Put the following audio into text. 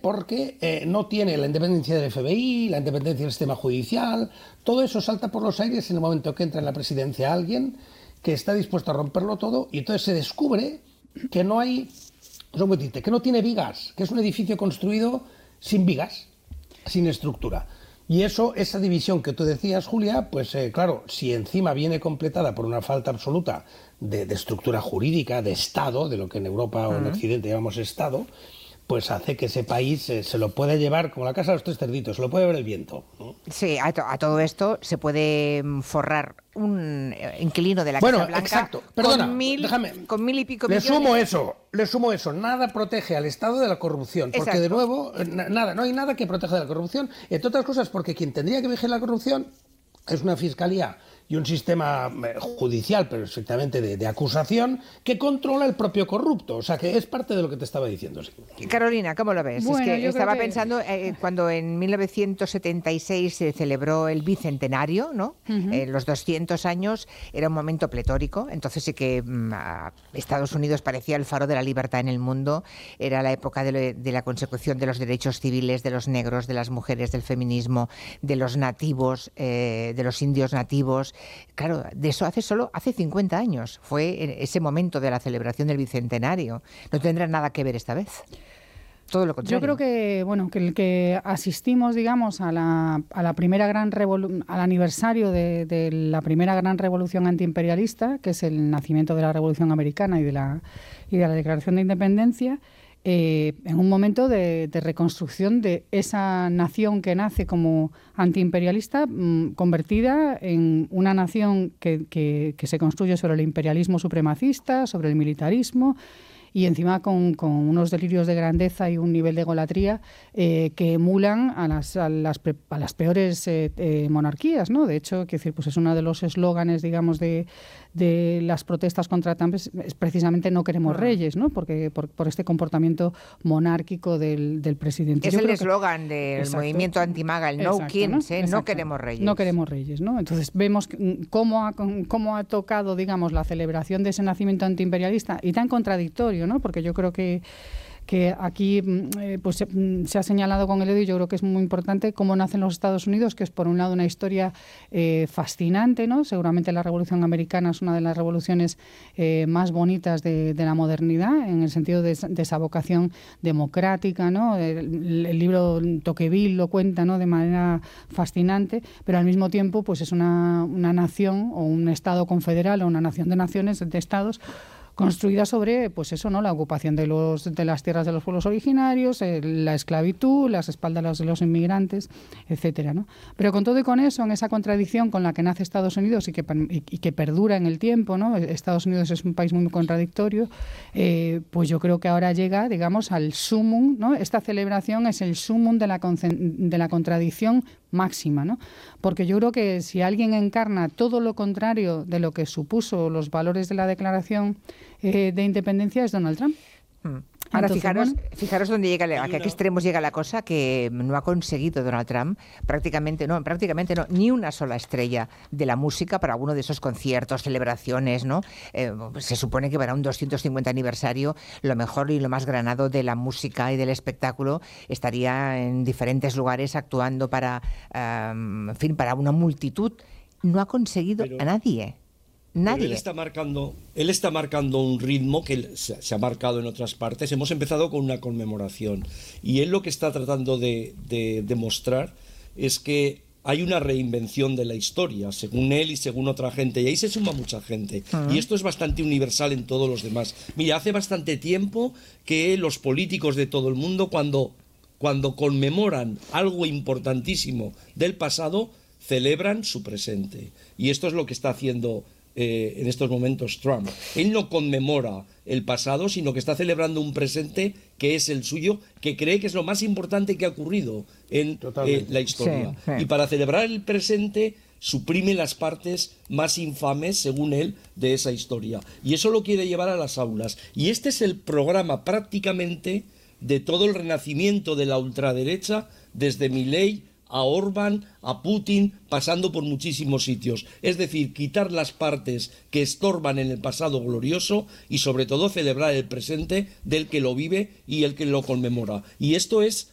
porque no tiene la independencia del FBI, la independencia del sistema judicial. Todo eso salta por los aires en el momento que entra en la presidencia alguien que está dispuesto a romperlo todo, y entonces se descubre que no hay, que no tiene vigas, que es un edificio construido sin vigas, sin estructura. Y eso, esa división que tú decías, Julia, pues claro, si encima viene completada por una falta absoluta de estructura jurídica, de Estado, de lo que en Europa o en Occidente llamamos Estado, pues hace que ese país se lo pueda llevar como la casa de los tres cerditos, se lo puede ver el viento, ¿no? Sí, a todo esto se puede forrar un inquilino de la Casa Blanca. Exacto. Perdona, con mil y pico le millones. Le sumo eso. Nada protege al Estado de la corrupción. Porque Exacto. de nuevo, no hay nada que proteja de la corrupción. Entre otras cosas, porque quien tendría que vigilar la corrupción es una fiscalía y un sistema judicial, pero estrictamente de acusación, que controla el propio corrupto. O sea, que es parte de lo que te estaba diciendo. Sí. Carolina, ¿cómo lo ves? Bueno, es que yo estaba creo que... pensando cuando en 1976 se celebró el bicentenario, ¿no? Los 200 años, era un momento pletórico. Entonces sí que Estados Unidos parecía el faro de la libertad en el mundo. Era la época de la consecución de los derechos civiles de los negros, de las mujeres, del feminismo, de los nativos, de los indios nativos. Claro, de eso hace 50 años. Fue ese momento de la celebración del bicentenario. No tendrá nada que ver esta vez. Todo lo contrario. Yo creo que, bueno, que el que asistimos, digamos, a la primera gran al aniversario de la primera gran revolución antiimperialista, que es el nacimiento de la Revolución Americana y de la Declaración de Independencia, en un momento de reconstrucción de esa nación que nace como antiimperialista, convertida en una nación que se construye sobre el imperialismo supremacista, sobre el militarismo, y encima con unos delirios de grandeza y un nivel de egolatría que emulan a las peores monarquías, ¿no? De hecho, quiero decir, pues es uno de los eslóganes, digamos, de las protestas contra Trump es precisamente no queremos reyes, ¿no? Porque por este comportamiento monárquico del presidente. Es el eslogan del movimiento antimaga, el no kings, no queremos reyes. No queremos reyes, ¿no? Entonces vemos cómo ha tocado, digamos, la celebración de ese nacimiento antiimperialista, y tan contradictorio, ¿no? Porque yo creo que aquí pues se ha señalado con el dedo, y yo creo que es muy importante cómo nacen los Estados Unidos, que es por un lado una historia fascinante, ¿no? Seguramente la Revolución Americana es una de las revoluciones más bonitas de la modernidad, en el sentido de esa vocación democrática, ¿no? El libro Tocqueville lo cuenta, ¿no? De manera fascinante, pero al mismo tiempo pues es una nación o un Estado confederal o una nación de naciones, de estados, construida sobre, pues eso, ¿no? La ocupación de las tierras de los pueblos originarios, la esclavitud, las espaldas de los inmigrantes, etcétera, ¿no? Pero con todo y con eso, en esa contradicción con la que nace Estados Unidos y que perdura en el tiempo, ¿no? Estados Unidos es un país muy contradictorio, pues yo creo que ahora llega, digamos, al sumum, ¿no? Esta celebración es el sumum de la contradicción máxima, ¿no? Porque yo creo que si alguien encarna todo lo contrario de lo que supuso los valores de la Declaración de Independencia, es Donald Trump. Ahora, Entonces, fijaros dónde llega, a qué extremos llega la cosa, que no ha conseguido Donald Trump prácticamente no, ni una sola estrella de la música para alguno de esos conciertos, celebraciones, ¿no? Se supone que para un 250 aniversario lo mejor y lo más granado de la música y del espectáculo estaría en diferentes lugares actuando para una multitud. No ha conseguido a nadie. Nadie. Pero él está marcando un ritmo que se ha marcado en otras partes. Hemos empezado con una conmemoración, y él lo que está tratando de demostrar es que hay una reinvención de la historia, según él y según otra gente, y ahí se suma mucha gente. Y esto es bastante universal en todos los demás. Mira, hace bastante tiempo que los políticos de todo el mundo, cuando conmemoran algo importantísimo del pasado, celebran su presente. Y esto es lo que está haciendo en estos momentos Trump. Él no conmemora el pasado, sino que está celebrando un presente que es el suyo, que cree que es lo más importante que ha ocurrido en la historia. Sí. Y para celebrar el presente suprime las partes más infames, según él, de esa historia. Y eso lo quiere llevar a las aulas. Y este es el programa prácticamente de todo el renacimiento de la ultraderecha, desde Milei a Orbán, a Putin, pasando por muchísimos sitios. Es decir, quitar las partes que estorban en el pasado glorioso y sobre todo celebrar el presente del que lo vive y el que lo conmemora. Y esto es